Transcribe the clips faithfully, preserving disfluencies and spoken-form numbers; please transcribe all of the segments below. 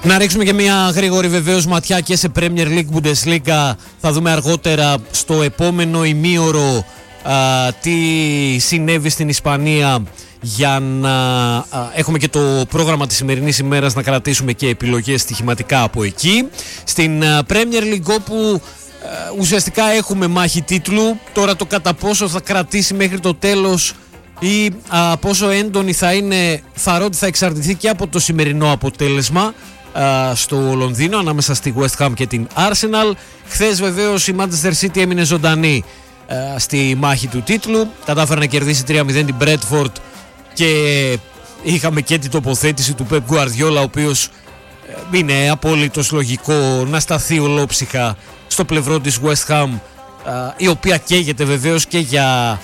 Να ρίξουμε και μια γρήγορη βεβαίως ματιά και σε Premier League, Bundesliga. Θα δούμε αργότερα στο επόμενο ημίωρο α, τι συνέβη στην Ισπανία, για να α, έχουμε και το πρόγραμμα της σημερινής ημέρας, να κρατήσουμε και επιλογές στοιχηματικά από εκεί. Στην α, Premier League, όπου α, ουσιαστικά έχουμε μάχη τίτλου. Τώρα το κατά πόσο θα κρατήσει μέχρι το τέλος ή α, πόσο έντονη θα είναι, θα ρω ότι θα εξαρτηθεί και από το σημερινό αποτέλεσμα στο Λονδίνο ανάμεσα στη West Ham και την Arsenal. Χθες βεβαίως η Manchester City έμεινε ζωντανή α, στη μάχη του τίτλου. Κατάφερε να κερδίσει τρία μηδέν την Bradford και είχαμε και την τοποθέτηση του Pep Guardiola, ο οποίος ε, είναι απόλυτος λογικό να σταθεί ολόψυχα στο πλευρό της West Ham, α, η οποία καίγεται βεβαίως και για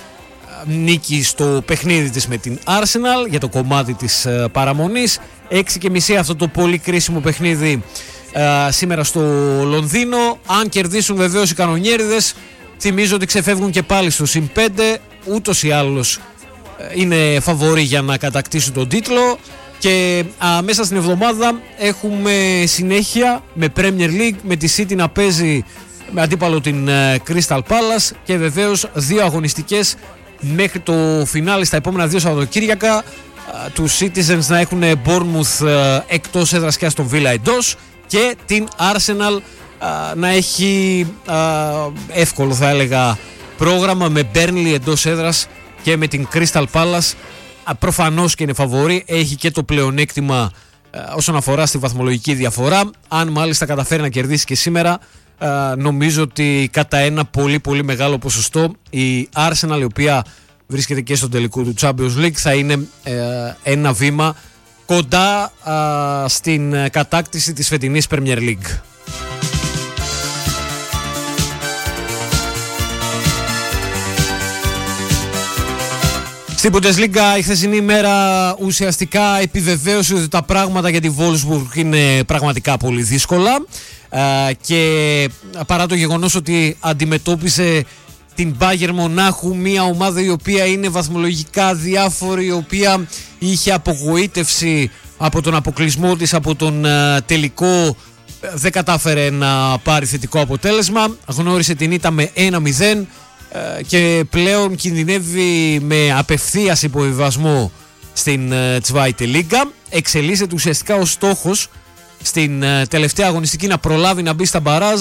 νίκη στο παιχνίδι της με την Arsenal, για το κομμάτι της uh, παραμονής. Έξι και μισή αυτό το πολύ κρίσιμο παιχνίδι uh, σήμερα στο Λονδίνο. Αν κερδίσουν βεβαίως οι κανονιέριδες, θυμίζω ότι ξεφεύγουν και πάλι στο συν πέντε. Ούτως ή άλλως uh, είναι φαβορί για να κατακτήσουν τον τίτλο. Και uh, μέσα στην εβδομάδα έχουμε συνέχεια με Premier League, με τη City να παίζει με αντίπαλο την uh, Crystal Palace, και βεβαίως δύο αγωνιστικές μέχρι το φινάλι στα επόμενα δύο Σαββατοκύριακα. Τους Citizens να έχουν Bournemouth εκτός έδρας και Aston Villa εντός, και την Arsenal να έχει εύκολο, θα έλεγα, πρόγραμμα με Burnley εντός έδρας και με την Crystal Palace. Προφανώς και είναι φαβορί, έχει και το πλεονέκτημα όσον αφορά στη βαθμολογική διαφορά. Αν μάλιστα καταφέρει να κερδίσει και σήμερα, Uh, νομίζω ότι κατά ένα πολύ πολύ μεγάλο ποσοστό η Arsenal, η οποία βρίσκεται και στο τελικό του Champions League, θα είναι uh, ένα βήμα κοντά uh, στην κατάκτηση της φετινής Premier League. Στην Bundesliga η χθεσινή ημέρα ουσιαστικά επιβεβαίωσε ότι τα πράγματα για τη Wolfsburg είναι πραγματικά πολύ δύσκολα. Uh, και παρά το γεγονός ότι αντιμετώπισε την Bayern Μονάχου, μια ομάδα η οποία είναι βαθμολογικά διάφορη, η οποία είχε απογοήτευση από τον αποκλεισμό της από τον uh, τελικό, δεν κατάφερε να πάρει θετικό αποτέλεσμα, γνώρισε την ήττα με ένα μηδέν uh, και πλέον κινδυνεύει με απευθείας υποβιβασμό στην uh, Zweite Liga. Εξελίσσεται ουσιαστικά ο στόχος στην uh, τελευταία αγωνιστική να προλάβει να μπει στα μπαράζ.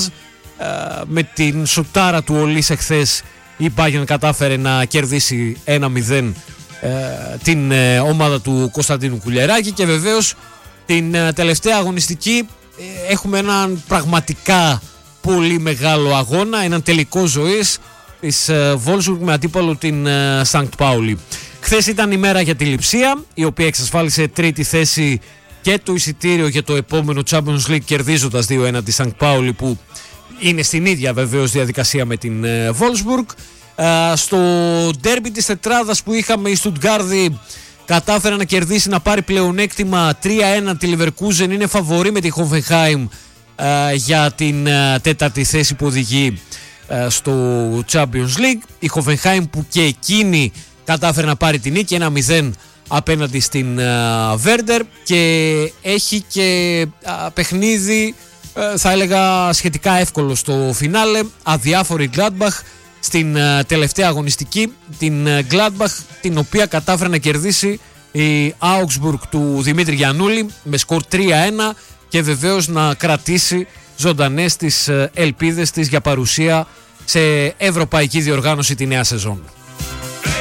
Uh, με την σουτάρα του Ολής εχθές η Bayern κατάφερε να κερδίσει ένα μηδέν uh, την uh, ομάδα του Κωνσταντίνου Κουλιεράκη, και βεβαίως την uh, τελευταία αγωνιστική uh, έχουμε έναν πραγματικά πολύ μεγάλο αγώνα, έναν τελικό ζωής της uh, Wolfsburg με αντίπαλο την uh, Sankt Pauli. Χθες ήταν η μέρα για τη Λειψία, η οποία εξασφάλισε τρίτη θέση και το εισιτήριο για το επόμενο Champions League, κερδίζοντας δύο ένα τη Sankt Pauli, που είναι στην ίδια βεβαίως διαδικασία με την uh, Wolfsburg. Uh, στο ντέρμπι της τετράδας που είχαμε, η Στουτγκάρδη κατάφερε να κερδίσει, να πάρει πλεονέκτημα τρία ένα τη Leverkusen, είναι φαβορί με τη Hoffenheim uh, για την uh, τέταρτη θέση που οδηγεί uh, στο Champions League. Η Hoffenheim που και εκείνη κατάφερε να πάρει την νίκη ένα μηδέν απέναντι στην Βέρντερ, uh, και έχει και uh, παιχνίδι uh, θα έλεγα σχετικά εύκολο στο φινάλε, αδιάφορη Gladbach στην uh, τελευταία αγωνιστική, την uh, Gladbach την οποία κατάφερε να κερδίσει η Augsburg του Δημήτρη Γιαννούλη με σκορ τρία ένα, και βεβαίως να κρατήσει ζωντανές τις uh, ελπίδες της για παρουσία σε ευρωπαϊκή διοργάνωση τη νέα σεζόν.